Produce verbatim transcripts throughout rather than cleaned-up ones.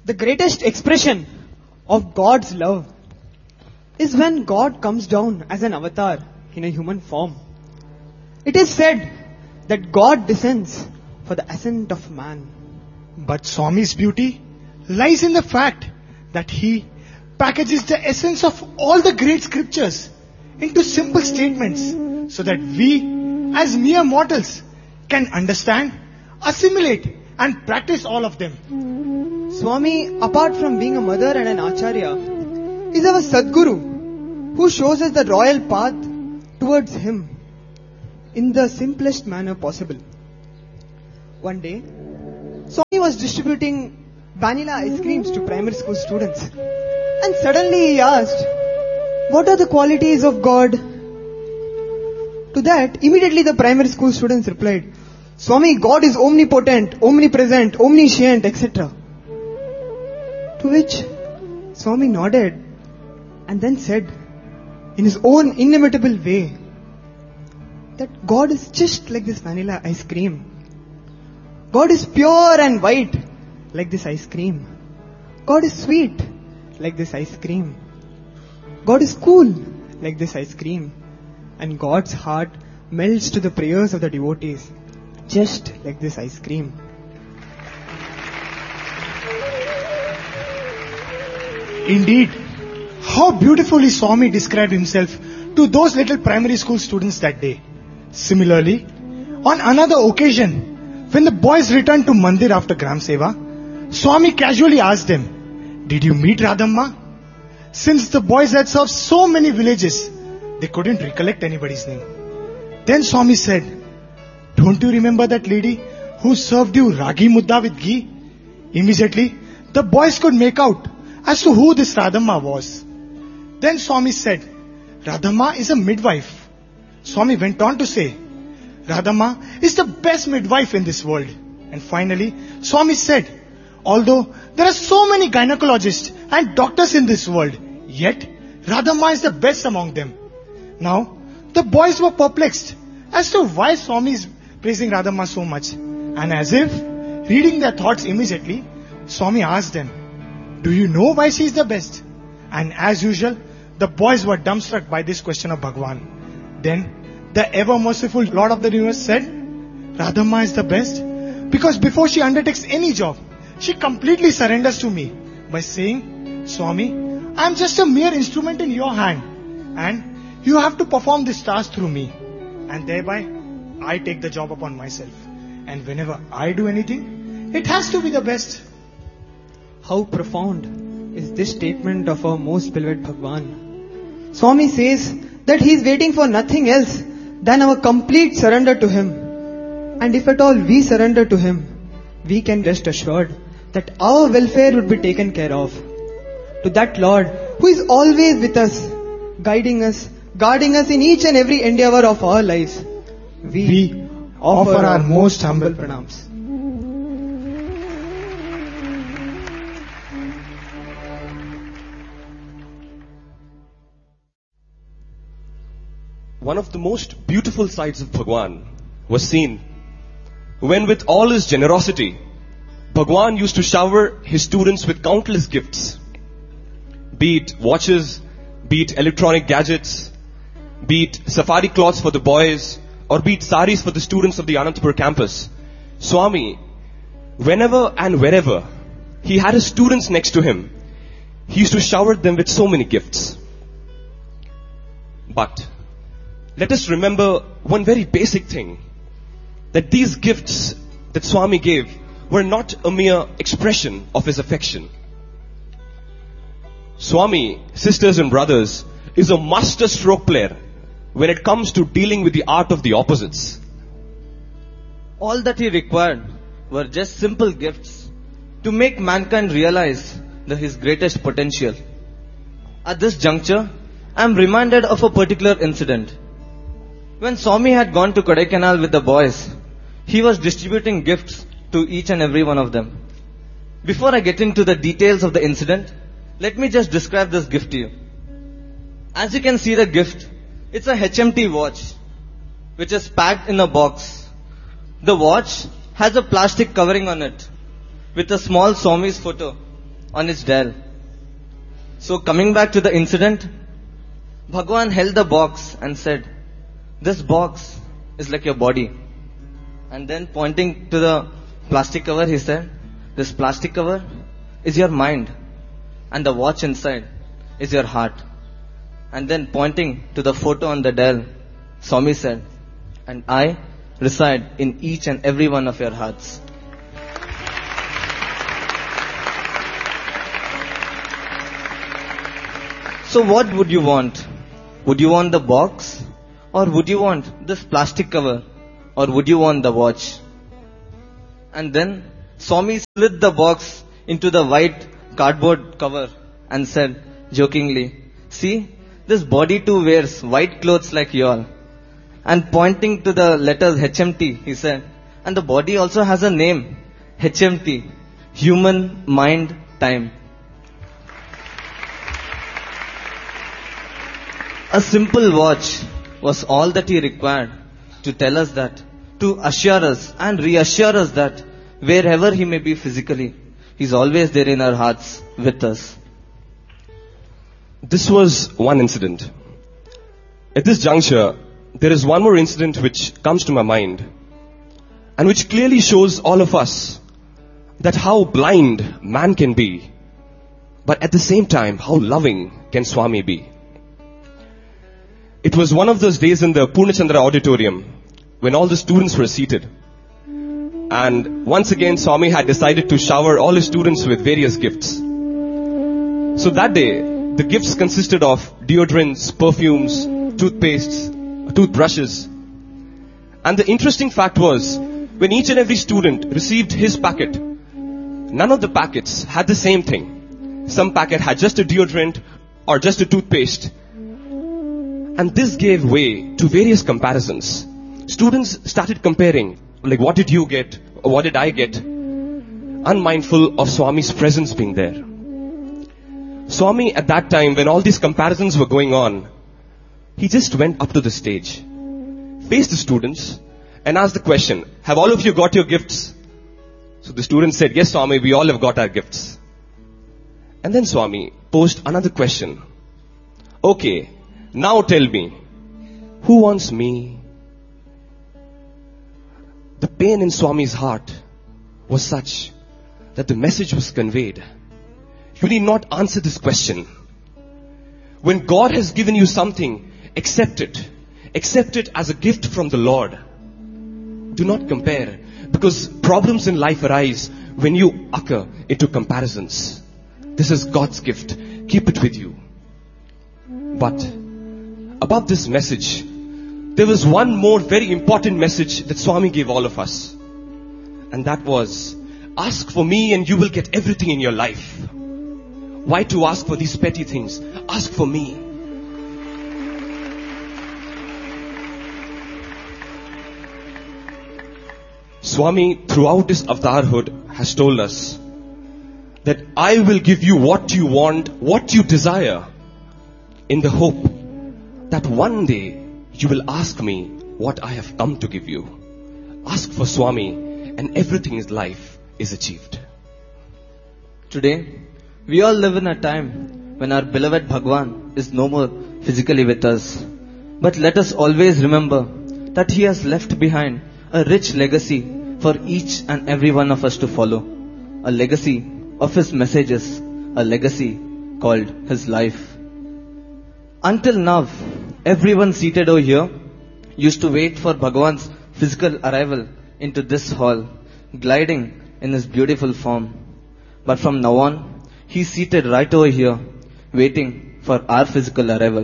The greatest expression of God's love is when God comes down as an avatar in a human form. It is said that God descends for the ascent of man. But Swami's beauty lies in the fact that he packages the essence of all the great scriptures into simple statements so that we as mere mortals can understand, assimilate and practice all of them. Swami, apart from being a mother and an acharya, is our Sadguru who shows us the royal path towards him in the simplest manner possible. One day, Swami was distributing vanilla ice creams to primary school students, and suddenly he asked, "What are the qualities of God?" To that, immediately the primary school students replied, "Swami, God is omnipotent, omnipresent, omniscient, et cetera" To which Swami nodded and then said, in his own inimitable way, that God is just like this vanilla ice cream. God is pure and white like this ice cream. God is sweet like this ice cream. God is cool like this ice cream. And God's heart melts to the prayers of the devotees just like this ice cream. Indeed, how beautifully Swami described himself to those little primary school students that day. Similarly, on another occasion, when the boys returned to Mandir after Gram Seva, Swami casually asked them, "Did you meet Radhamma?" Since the boys had served so many villages, they couldn't recollect anybody's name. Then Swami said, "Don't you remember that lady who served you ragi mudda with ghee?" Immediately, the boys could make out as to who this Radhamma was. Then Swami said, "Radhamma is a midwife." Swami went on to say, "Radhamma is the best midwife in this world." And finally, Swami said, "Although there are so many gynecologists and doctors in this world, yet Radhamma is the best among them." Now, the boys were perplexed as to why Swami is praising Radhamma so much. And as if reading their thoughts immediately, Swami asked them, "Do you know why she is the best?" And as usual, the boys were dumbstruck by this question of Bhagwan. Then, the ever merciful Lord of the universe said, "Radhamma is the best because before she undertakes any job, she completely surrenders to me by saying, 'Swami, I am just a mere instrument in your hand and you have to perform this task through me.' And thereby, I take the job upon myself. And whenever I do anything, it has to be the best." How profound is this statement of our most beloved Bhagwan. Swami says that he is waiting for nothing else than our complete surrender to him. And if at all we surrender to him, we can rest assured that our welfare would be taken care of. To that Lord who is always with us, guiding us, guarding us in each and every endeavor of our lives, we, we offer, offer our most humble pranams. One of the most beautiful sides of Bhagwan was seen when, with all his generosity, Bhagwan used to shower his students with countless gifts. Be it watches, be it electronic gadgets, be it safari cloths for the boys, or be it saris for the students of the Anantapur campus. Swami, whenever and wherever he had his students next to him, he used to shower them with so many gifts. But let us remember one very basic thing, that these gifts that Swami gave were not a mere expression of his affection. Swami, sisters and brothers, is a master stroke player when it comes to dealing with the art of the opposites. All that he required were just simple gifts to make mankind realize the, his greatest potential. At this juncture, I am reminded of a particular incident. When Swami had gone to Kodaikanal with the boys, he was distributing gifts to each and every one of them. Before I get into the details of the incident, let me just describe this gift to you. As you can see the gift, it's a H M T watch, which is packed in a box. The watch has a plastic covering on it, with a small Swami's photo. on its dial. So coming back to the incident, Bhagwan held the box and said, "This box is like your body." And then pointing to the plastic cover, he said, "This plastic cover is your mind, and the watch inside is your heart." And then pointing to the photo on the dial, Swami said, "And I reside in each and every one of your hearts." So what would you want? Would you want the box? Or would you want this plastic cover? Or would you want the watch? And then Swami split the box into the white cardboard cover and said jokingly, "See, this body too wears white clothes like y'all." And pointing to the letters H M T, he said, "And the body also has a name, H M T, Human Mind Time." A simple watch was all that he required to tell us that, to assure us and reassure us that wherever he may be physically, he's always there in our hearts with us. This was one incident. At this juncture, there is one more incident which comes to my mind and which clearly shows all of us that how blind man can be, but at the same time, how loving can Swami be. It was one of those days in the Purnachandra auditorium when all the students were seated. And once again, Swami had decided to shower all his students with various gifts. So that day, the gifts consisted of deodorants, perfumes, toothpastes, toothbrushes. And the interesting fact was, when each and every student received his packet, none of the packets had the same thing. Some packet had just a deodorant or just a toothpaste. And this gave way to various comparisons. Students started comparing, like, what did you get? Or what did I get? Unmindful of Swami's presence being there. Swami, at that time, when all these comparisons were going on, he just went up to the stage, faced the students, and asked the question, "Have all of you got your gifts?" So the students said, "Yes, Swami, we all have got our gifts." And then Swami posed another question. "Okay, now tell me, who wants me?" The pain in Swami's heart was such that the message was conveyed. You need not answer this question. When God has given you something, accept it. Accept it as a gift from the Lord. Do not compare, because problems in life arise when you occur into comparisons. This is God's gift. Keep it with you. But above this message, there was one more very important message that Swami gave all of us. And that was, ask for me and you will get everything in your life. Why to ask for these petty things? Ask for me. Swami, throughout his avatarhood, has told us that I will give you what you want, what you desire, in the hope that one day you will ask me what I have come to give you. Ask for Swami and everything in life is achieved. Today, we all live in a time when our beloved Bhagwan is no more physically with us. But let us always remember that he has left behind a rich legacy for each and every one of us to follow. A legacy of his messages, a legacy called his life. Until now, everyone seated over here used to wait for Bhagwan's physical arrival into this hall, gliding in his beautiful form. But from now on, he's seated right over here, waiting for our physical arrival.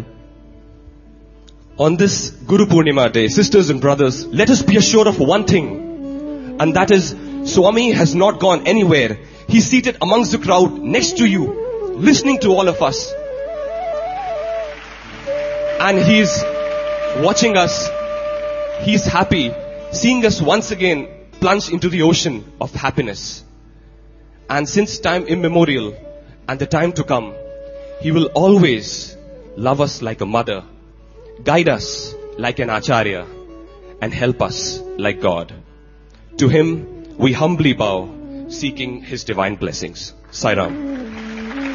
On this Guru Purnima day, sisters and brothers, let us be assured of one thing, and that is, Swami has not gone anywhere. He's seated amongst the crowd next to you, listening to all of us. And he's watching us. He's happy, seeing us once again plunge into the ocean of happiness. And since time immemorial and the time to come, he will always love us like a mother, guide us like an acharya, and help us like God. To him we humbly bow, seeking his divine blessings. Sai Ram.